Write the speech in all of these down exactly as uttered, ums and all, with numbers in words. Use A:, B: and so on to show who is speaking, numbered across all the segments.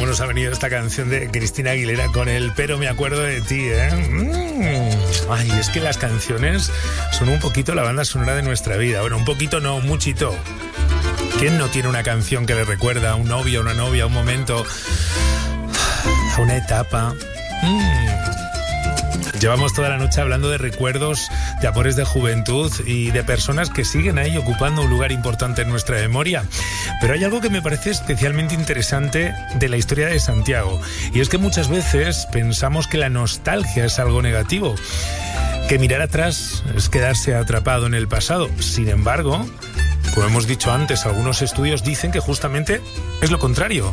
A: nos ha venido esta canción de Cristina Aguilera con el Pero me acuerdo de ti, ¿eh? Mm. Ay, es que las canciones son un poquito la banda sonora de nuestra vida. Bueno, un poquito no, muchito. ¿Quién no tiene una canción que le recuerda a un novio, a una novia, a un momento, a una etapa? Mm. Llevamos toda la noche hablando de recuerdos, de amores de juventud y de personas que siguen ahí ocupando un lugar importante en nuestra memoria. Pero hay algo que me parece especialmente interesante de la historia de Santiago, y es que muchas veces pensamos que la nostalgia es algo negativo, que mirar atrás es quedarse atrapado en el pasado. Sin embargo, como hemos dicho antes, algunos estudios dicen que justamente es lo contrario.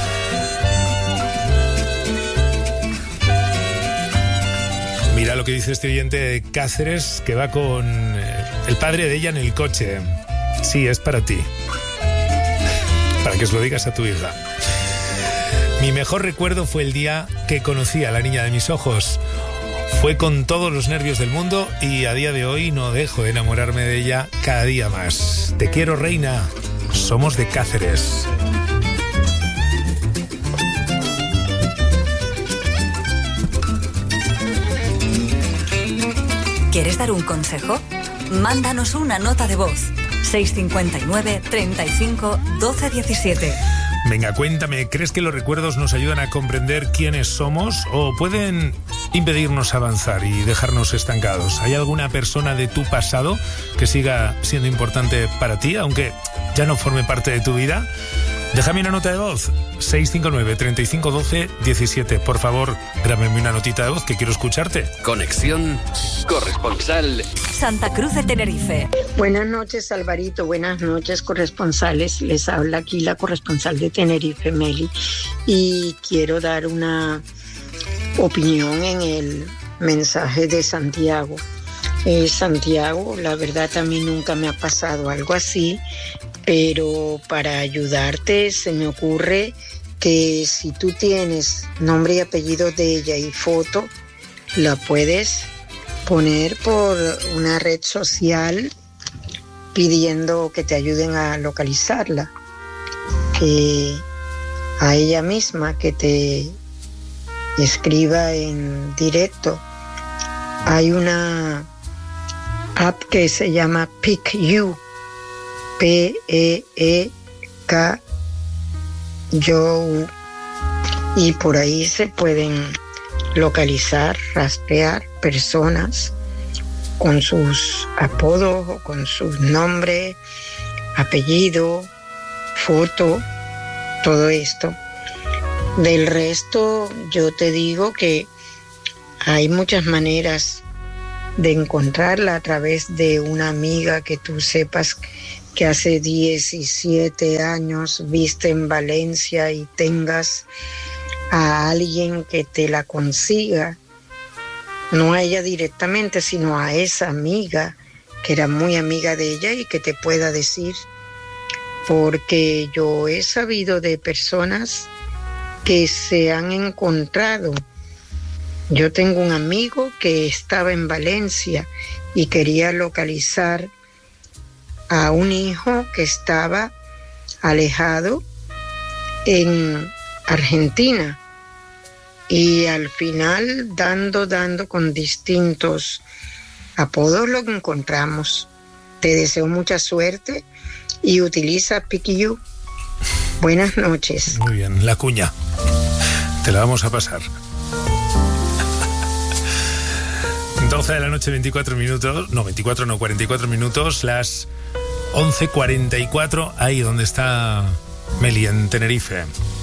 A: Mira lo que dice este oyente de Cáceres, que va con el padre de ella en el coche. Sí, es para ti. Para que os lo digas a tu hija. Mi mejor recuerdo fue el día que conocí a la niña de mis ojos. Fue con todos los nervios del mundo y a día de hoy no dejo de enamorarme de ella cada día más. Te quiero, reina. Somos de Cáceres.
B: ¿Quieres dar un consejo? Mándanos una nota de voz. seis cinco nueve, treinta y cinco, doce diecisiete.
A: Venga, cuéntame, ¿crees que los recuerdos nos ayudan a comprender quiénes somos o pueden impedirnos avanzar y dejarnos estancados? ¿Hay alguna persona de tu pasado que siga siendo importante para ti, aunque ya no forme parte de tu vida? Déjame una nota de voz, seis cinco nueve, treinta y cinco, doce diecisiete. Por favor, grábame una notita de voz que quiero escucharte.
C: Conexión corresponsal
B: Santa Cruz de Tenerife.
D: Buenas noches, Alvarito. Buenas noches, corresponsales. Les habla aquí la corresponsal de Tenerife, Meli. Y quiero dar una opinión en el mensaje de Santiago. Eh, Santiago, la verdad a mí nunca me ha pasado algo así, pero para ayudarte se me ocurre que si tú tienes nombre y apellido de ella y foto, la puedes poner por una red social pidiendo que te ayuden a localizarla, que a ella misma que te escriba en directo. Hay una app que se llama PeekYou, P E E K You, y por ahí se pueden localizar, rastrear personas con sus apodos o con sus nombres, apellido, foto, todo esto. Del resto, yo te digo que hay muchas maneras de encontrarla a través de una amiga que tú sepas que hace diecisiete años viste en Valencia y tengas a alguien que te la consiga, no a ella directamente, sino a esa amiga que era muy amiga de ella y que te pueda decir, porque yo he sabido de personas que se han encontrado. Yo tengo un amigo que estaba en Valencia y quería localizar a un hijo que estaba alejado en Argentina, y al final dando, dando con distintos apodos lo encontramos. Te deseo mucha suerte y utiliza PeekYou. Buenas noches.
A: Muy bien, la cuña. Te la vamos a pasar. doce de la noche, veinticuatro minutos. No, veinticuatro, no, cuarenta y cuatro minutos. Las once cuarenta y cuatro, ahí donde está Meli, en Tenerife.